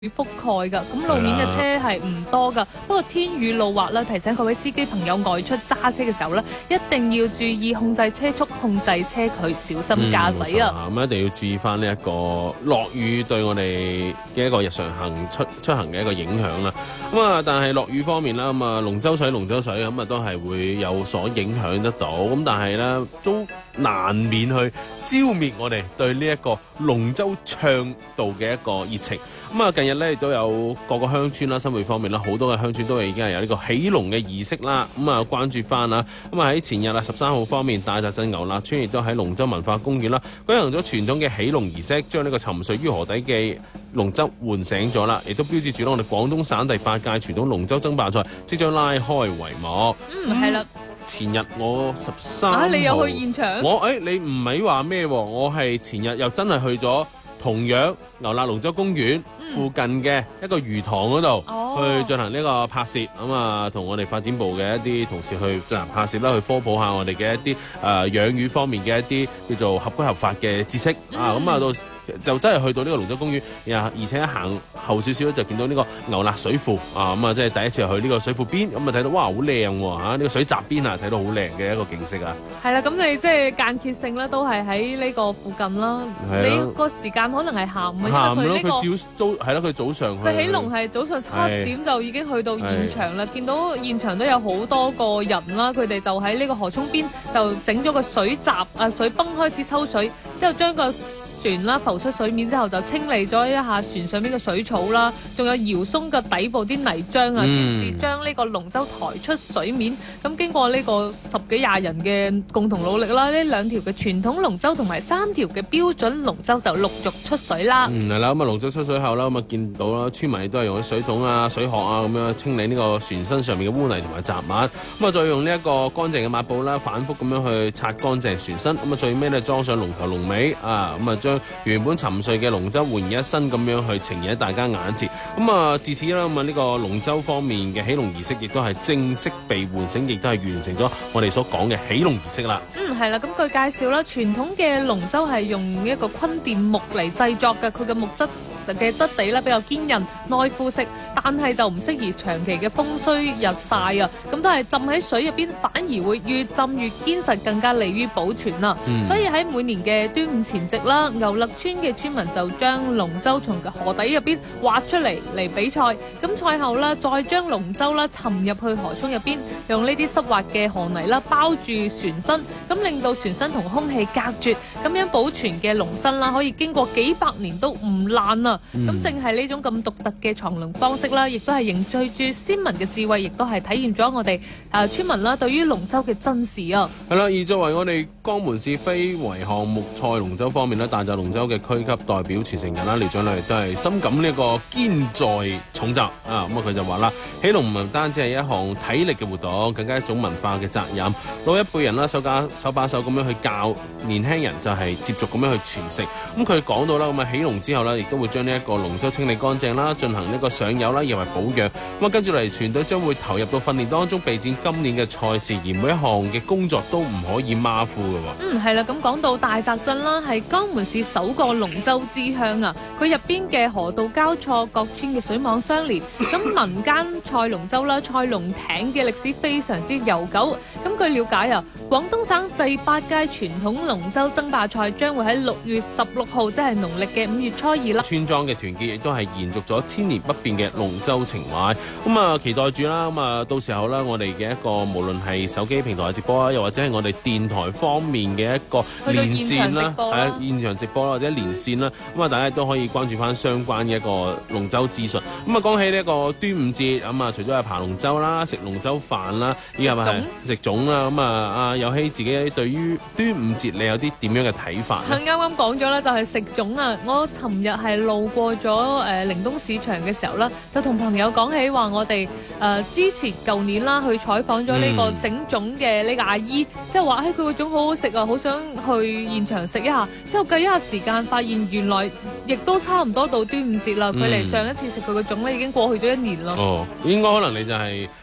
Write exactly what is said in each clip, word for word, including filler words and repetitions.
覆蓋㗎，咁路面嘅車係唔多㗎。不過天雨路滑啦，提醒各位司機朋友外出揸車嘅時候咧，一定要注意控制車速、控制車距，小心駕駛啊！ 咁、嗯、一定要注意翻呢一個落雨對我哋嘅一個日常行出出行嘅一個影響啦。咁啊，但係落雨方面啦，咁啊龍舟水、龍舟水咁啊都係會有所影響得到。咁但係咧都難免去消滅我哋對呢一個龍舟暢道嘅一個熱情。咁啊，近日咧亦都有各個鄉村啦、新會方面啦，好多嘅鄉村都係已經係有呢個起龍嘅儀式啦。咁啊，關注翻啦。咁啊喺前日啊十三號方面，大澤鎮牛肋村亦都喺龍舟文化公園啦舉行咗傳統嘅起龍儀式，將呢個沉睡於河底嘅龍舟喚醒咗啦，亦都標誌住我哋廣東省第八屆傳統龍舟爭霸賽即將拉開帷幕。 嗯，係啦。 前日我十三號， 啊，你有去現場？ 我誒、欸，你唔係話咩？我係前日又真係去咗同樣牛肋龍舟公園附近嘅一個魚塘嗰度、嗯、去進行呢個拍攝，咁啊同我哋發展部嘅一啲同事去進行拍攝啦，去科普下我哋嘅一啲誒養魚方面嘅一啲叫做合規合法嘅知識、嗯、啊，咁啊到就真係去到呢個龍舟公園，而且一行後少少就見到呢個牛肋水庫啊，咁啊即係第一次去呢個水庫邊，咁啊睇到哇好靚喎嚇，呢、這個水閘邊啊睇到好靚嘅一個景色啊。係啦，咁你即係間歇性咧都係喺呢個附近啦。你個時間可能係下午啊， 下午因為佢呢、這個佢早早係咯，佢早上去。 佢起龍係早上七點就已經去到現場啦，見到現場都有好多個人啦，佢哋就喺呢個河涌邊就整咗個水閘啊，水泵開始抽水，之後將個船啦浮出水面之後，就清理咗一下船上面嘅水草啦，仲有搖鬆嘅底部啲泥漿啊，先至將呢個龍舟抬出水面。咁經過呢個十幾廿人嘅共同努力啦，呢兩條嘅傳統龍舟同埋三條嘅標準龍舟就陸續出水啦。 嗯，係啦，咁啊龍舟出水後啦，咁啊見到啦，村民亦都係用啲水桶啊、水殼啊咁樣清理呢個船身上面嘅污泥同埋雜物，咁啊再用呢一個乾淨嘅抹布啦，反覆咁樣去擦乾淨船身，咁啊最尾咧裝上龍頭龍尾啊，咁啊將原本沉睡嘅龍舟煥然一新咁樣去呈現喺大家眼前。咁啊自此啦，咁啊呢個龍舟方面嘅起龍儀式亦都係正式被喚醒，亦都係完成咗我哋所講嘅起龍儀式啦。 嗯，係啦，咁據介紹啦，傳統嘅龍舟係用一個坤甸木嚟製作嘅，佢嘅木質嘅質地咧比較堅韌耐腐蝕，但係就唔適宜長期嘅風吹日曬啊。咁都係浸喺水入邊，反而會越浸越堅實，更加利於保存啦。嗯、所以喺每年嘅端午前夕啦，牛肋村嘅村民就將龍舟從河底入邊挖出嚟嚟比賽。咁賽後啦，再將龍舟啦沉入去河涌入邊，用呢啲濕滑嘅河泥啦包住船身，咁令到船身同空氣隔絕，咁樣保存嘅龍身啦可以經過幾百年都唔爛啊！咁、嗯、正係呢種咁獨特嘅藏龍方式啦，亦都係凝聚住先民嘅智慧，亦都係體現咗我哋誒村民啦對於龍舟嘅珍視啊！ 係啦，而作為我哋江門市非遺項目賽龍舟方面咧，大澤龍舟嘅區級代表傳承人啦，廖長麗都係深感呢個肩在重責啊！咁啊佢就話啦，起龍唔單止係一項體力嘅活動，更加係一種文化嘅責任。老一輩人啦，手把手把手咁樣去教年輕人，就係接續咁樣去傳承。咁佢講到啦，咁啊起龍之後呢，亦都會將呢一個龍舟清理乾淨啦，進行呢個上油啦，亦為保養。咁啊跟住嚟，全隊將會投入到訓練當中，備戰今年嘅賽事，而每一項嘅工作都唔可以馬虎嘅。 嗯，係啦，咁講到大澤鎮啦，係江門市首個龍舟之鄉啊！佢入邊嘅河道交錯，各村嘅水網相連。咁民間賽龍舟啦、賽龍艇嘅歷史非常之悠久。咁據了解啊，廣東省第八屆傳統龍舟爭霸賽將會喺六月十六號，即係農曆嘅五月初二啦。村莊嘅團結亦都係延續咗千年不變嘅龍舟情懷。咁啊，期待住啦！咁啊，到時候啦，我哋嘅一個無論係手機平台嘅直播啊，又或者係我哋電台方面嘅一個連線啦，係啊，現場直播啦，或者連線啦，咁啊，大家都可以關注翻相關嘅一個龍舟資訊。咁啊，講起呢一個端午節，咁啊，除咗係爬龍舟啦、食龍舟飯啦，以及係食粽啦，咁啊，阿有希自己對於端午節你有啲點樣嘅睇法咧？啱啱講咗啦，就係食粽啊！我尋日係路過咗誒寧東市場嘅時候啦，就同朋友講起話，我哋誒之前舊年啦去採訪咗呢個整粽嘅呢個阿姨，即係話誒佢個粽好好食啊，好想去現場食一下。之後計一下時間，發現原來亦都差唔多到端午節啦。佢離上一次食佢個粽咧已經過去咗一年啦。 哦，應該可能你就係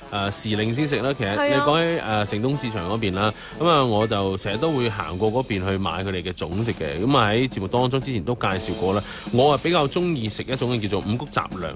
誒時令先食啦。其實係啊你講起誒、呃、城東市場嗰邊啦，咁啊我就成日都會行過嗰邊去買佢哋嘅粽食嘅。咁啊喺節目當中之前都介紹過啦，我啊比較中意食一種叫做五穀雜糧